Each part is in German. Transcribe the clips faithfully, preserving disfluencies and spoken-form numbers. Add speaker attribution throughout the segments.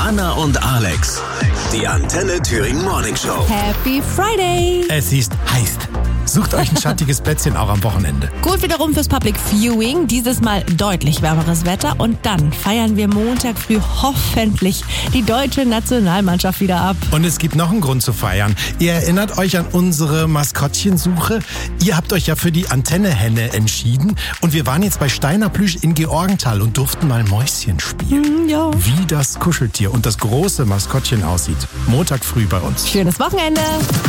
Speaker 1: Anna und Alex. Die Antenne Thüringen Morning Show.
Speaker 2: Happy Friday!
Speaker 3: Es ist heiß. Sucht euch ein schattiges Plätzchen auch am Wochenende.
Speaker 2: Gut wiederum fürs Public Viewing. Dieses Mal deutlich wärmeres Wetter. Und dann feiern wir Montag früh hoffentlich die deutsche Nationalmannschaft wieder ab.
Speaker 3: Und es gibt noch einen Grund zu feiern. Ihr erinnert euch an unsere Maskottchensuche? Ihr habt euch ja für die Antenne-Henne entschieden. Und wir waren jetzt bei Steiner Plüsch in Georgenthal und durften mal Mäuschen spielen.
Speaker 2: Mm, ja.
Speaker 3: Wie das Kuscheltier und das große Maskottchen aussieht. Montag früh bei uns.
Speaker 2: Schönes Wochenende.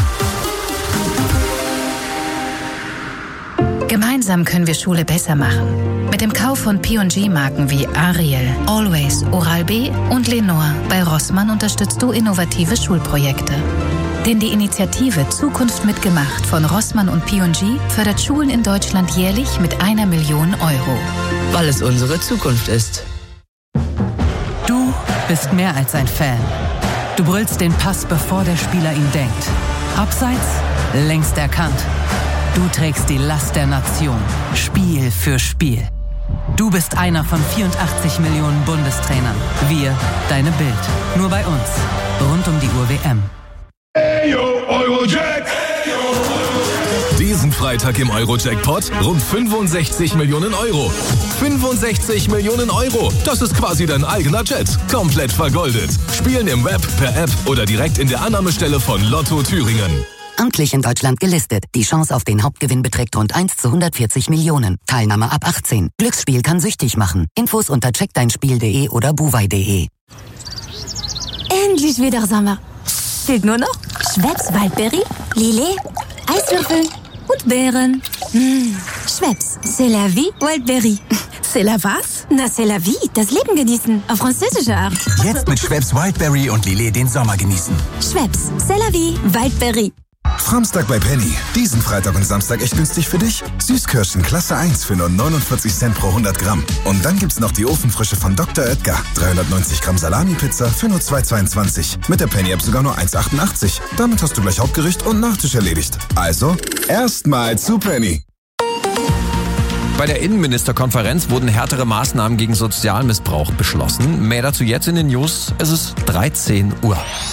Speaker 4: Gemeinsam können wir Schule besser machen. Mit dem Kauf von P und G-Marken wie Ariel, Always, Oral-B und Lenore bei Rossmann unterstützt du innovative Schulprojekte. Denn die Initiative Zukunft mitgemacht von Rossmann und P und G fördert Schulen in Deutschland jährlich mit einer Million Euro.
Speaker 5: Weil es unsere Zukunft ist.
Speaker 6: Du bist mehr als ein Fan. Du brüllst den Pass, bevor der Spieler ihn denkt. Abseits, längst erkannt. Du trägst die Last der Nation, Spiel für Spiel. Du bist einer von vierundachtzig Millionen Bundestrainern. Wir, deine Bild. Nur bei uns. Rund um die Uhr W M.
Speaker 7: Ayo, Eurojack!
Speaker 1: Diesen Freitag im Eurojackpot rund fünfundsechzig Millionen Euro. fünfundsechzig Millionen Euro. Das ist quasi dein eigener Jet. Komplett vergoldet. Spielen im Web, per App oder direkt in der Annahmestelle von Lotto Thüringen.
Speaker 8: Amtlich in Deutschland gelistet. Die Chance auf den Hauptgewinn beträgt rund eins zu hundertvierzig Millionen. Teilnahme ab achtzehn. Glücksspiel kann süchtig machen. Infos unter check dein spiel punkt de oder buwei punkt de.
Speaker 9: Endlich wieder Sommer. Fehlt nur noch Schweppes Waldbeere, Lillet, Eiswürfel und Beeren. Mmh. Schweppes, c'est la vie, Waldbeere.
Speaker 10: C'est la was?
Speaker 9: Na, c'est la vie, das Leben genießen. Auf französische Art.
Speaker 11: Jetzt mit Schweppes Wildberry und Lillet den Sommer genießen.
Speaker 9: Schweppes, c'est la vie, Waldbeere.
Speaker 11: Samstag bei Penny. Diesen Freitag und Samstag echt günstig für dich. Süßkirschen Klasse eins für nur neunundvierzig Cent pro hundert Gramm. Und dann gibt's noch die Ofenfrische von Doktor Oetker. dreihundertneunzig Gramm Salami-Pizza für nur zwei zweiundzwanzig. Mit der Penny-App sogar nur eins achtundachtzig. Damit hast du gleich Hauptgericht und Nachtisch erledigt. Also, erstmal zu Penny.
Speaker 12: Bei der Innenministerkonferenz wurden härtere Maßnahmen gegen Sozialmissbrauch beschlossen. Mehr dazu jetzt in den News. Es ist dreizehn Uhr.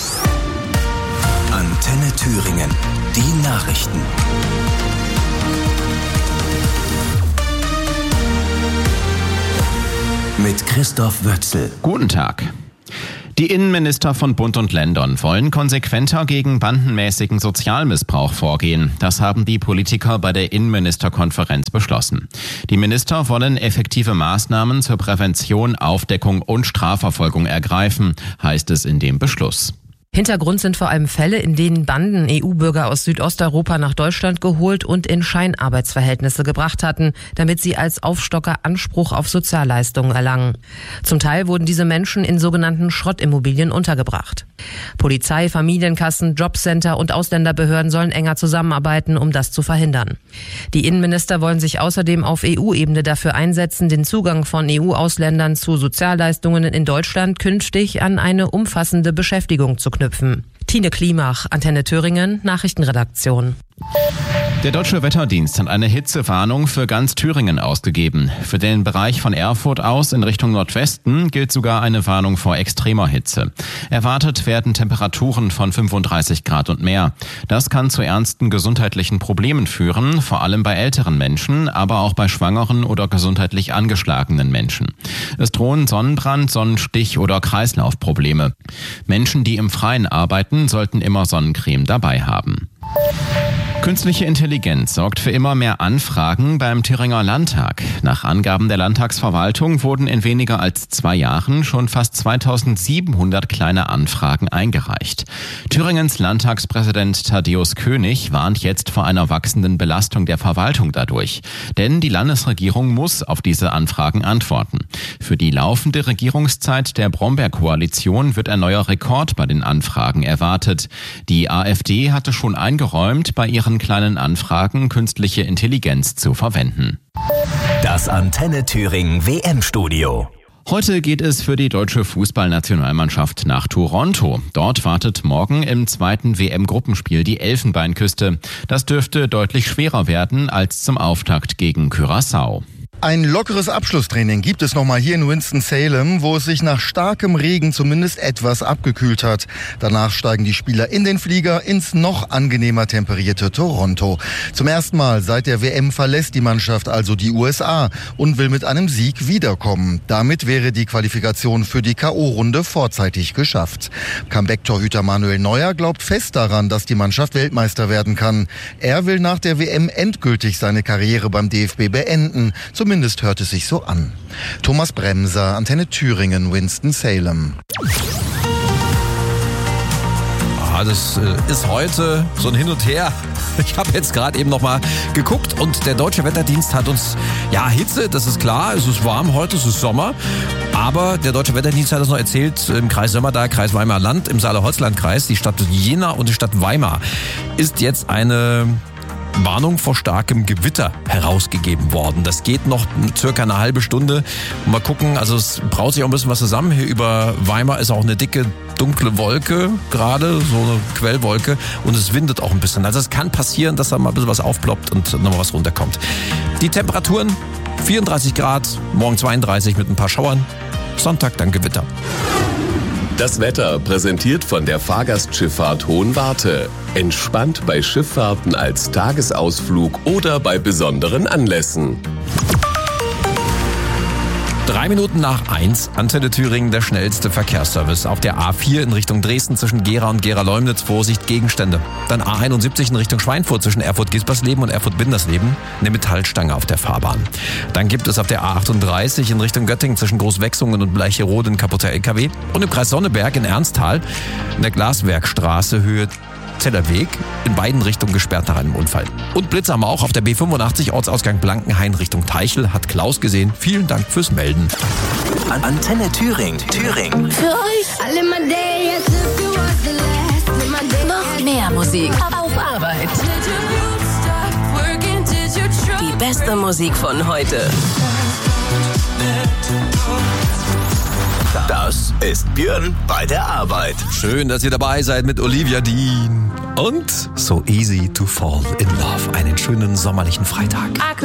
Speaker 1: Antenne Thüringen. Die Nachrichten. Mit Christoph Wötzel.
Speaker 13: Guten Tag. Die Innenminister von Bund und Ländern wollen konsequenter gegen bandenmäßigen Sozialmissbrauch vorgehen. Das haben die Politiker bei der Innenministerkonferenz beschlossen. Die Minister wollen effektive Maßnahmen zur Prävention, Aufdeckung und Strafverfolgung ergreifen, heißt es in dem Beschluss.
Speaker 14: Hintergrund sind vor allem Fälle, in denen Banden E U-Bürger aus Südosteuropa nach Deutschland geholt und in Scheinarbeitsverhältnisse gebracht hatten, damit sie als Aufstocker Anspruch auf Sozialleistungen erlangen. Zum Teil wurden diese Menschen in sogenannten Schrottimmobilien untergebracht. Polizei, Familienkassen, Jobcenter und Ausländerbehörden sollen enger zusammenarbeiten, um das zu verhindern. Die Innenminister wollen sich außerdem auf E U-Ebene dafür einsetzen, den Zugang von E U-Ausländern zu Sozialleistungen in Deutschland künftig an eine umfassende Beschäftigung zu knüpfen. Tine Klimach, Antenne Thüringen, Nachrichtenredaktion.
Speaker 13: Der Deutsche Wetterdienst hat eine Hitzewarnung für ganz Thüringen ausgegeben. Für den Bereich von Erfurt aus in Richtung Nordwesten gilt sogar eine Warnung vor extremer Hitze. Erwartet werden Temperaturen von fünfunddreißig Grad und mehr. Das kann zu ernsten gesundheitlichen Problemen führen, vor allem bei älteren Menschen, aber auch bei schwangeren oder gesundheitlich angeschlagenen Menschen. Es drohen Sonnenbrand, Sonnenstich oder Kreislaufprobleme. Menschen, die im Freien arbeiten, sollten immer Sonnencreme dabei haben. Künstliche Intelligenz sorgt für immer mehr Anfragen beim Thüringer Landtag. Nach Angaben der Landtagsverwaltung wurden in weniger als zwei Jahren schon fast zweitausendsiebenhundert kleine Anfragen eingereicht. Thüringens Landtagspräsident Thaddäus König warnt jetzt vor einer wachsenden Belastung der Verwaltung dadurch. Denn die Landesregierung muss auf diese Anfragen antworten. Für die laufende Regierungszeit der Brombeer-Koalition wird ein neuer Rekord bei den Anfragen erwartet. Die AfD hatte schon eingeräumt, bei ihren kleinen Anfragen künstliche Intelligenz zu verwenden.
Speaker 1: Das Antenne Thüringen W M-Studio.
Speaker 13: Heute geht es für die deutsche Fußballnationalmannschaft nach Toronto. Dort wartet morgen im zweiten W M-Gruppenspiel die Elfenbeinküste. Das dürfte deutlich schwerer werden als zum Auftakt gegen Curaçao.
Speaker 10: Ein lockeres Abschlusstraining gibt es nochmal hier in Winston-Salem, wo es sich nach starkem Regen zumindest etwas abgekühlt hat. Danach steigen die Spieler in den Flieger ins noch angenehmer temperierte Toronto. Zum ersten Mal seit der W M verlässt die Mannschaft also die U S A und will mit einem Sieg wiederkommen. Damit wäre die Qualifikation für die K O-Runde vorzeitig geschafft. Comeback-Torhüter Manuel Neuer glaubt fest daran, dass die Mannschaft Weltmeister werden kann. Er will nach der W M endgültig seine Karriere beim D F B beenden. Zumindest hört es sich so an. Thomas Bremser, Antenne Thüringen, Winston-Salem.
Speaker 12: Ah, das äh, ist heute so ein Hin und Her. Ich habe jetzt gerade eben noch mal geguckt und der Deutsche Wetterdienst hat uns, ja, Hitze, das ist klar, es ist warm heute, es ist Sommer. Aber der Deutsche Wetterdienst hat uns noch erzählt, im Kreis Sömmerda, Kreis Weimarer Land, im Saale-Holzland-Kreis, die Stadt Jena und die Stadt Weimar ist jetzt eine Warnung vor starkem Gewitter herausgegeben worden. Das geht noch circa eine halbe Stunde. Mal gucken, also es braut sich auch ein bisschen was zusammen. Hier über Weimar ist auch eine dicke, dunkle Wolke gerade, so eine Quellwolke und es windet auch ein bisschen. Also es kann passieren, dass da mal ein bisschen was aufploppt und nochmal was runterkommt. Die Temperaturen vierunddreißig Grad, morgen zweiunddreißig mit ein paar Schauern. Sonntag dann Gewitter.
Speaker 15: Das Wetter präsentiert von der Fahrgastschifffahrt Hohenwarte. Entspannt bei Schifffahrten als Tagesausflug oder bei besonderen Anlässen.
Speaker 12: Drei Minuten nach eins, Antenne Thüringen, der schnellste Verkehrsservice. Auf der A vier in Richtung Dresden zwischen Gera und Gera-Leumnitz, Vorsicht, Gegenstände. Dann A einundsiebzig in Richtung Schweinfurt zwischen Erfurt-Gispersleben und Erfurt-Bindersleben, eine Metallstange auf der Fahrbahn. Dann gibt es auf der A achtunddreißig in Richtung Göttingen zwischen Großwechsungen und Bleicherode ein kaputter L K W. Und im Kreis Sonneberg in Ernsthal in der Glaswerkstraße Höhe Zellerweg in beiden Richtungen gesperrt nach einem Unfall. Und Blitz haben wir auch auf der B fünfundachtzig Ortsausgang Blankenhain Richtung Teichel, hat Klaus gesehen. Vielen Dank fürs Melden.
Speaker 16: An Antenne Thüringen. Thüringen.
Speaker 17: Für euch
Speaker 16: noch mehr Musik auf Arbeit. Die beste Musik von heute. Das ist Björn bei der Arbeit.
Speaker 12: Schön, dass ihr dabei seid mit Olivia Dean und So Easy to Fall in Love. Einen schönen sommerlichen Freitag.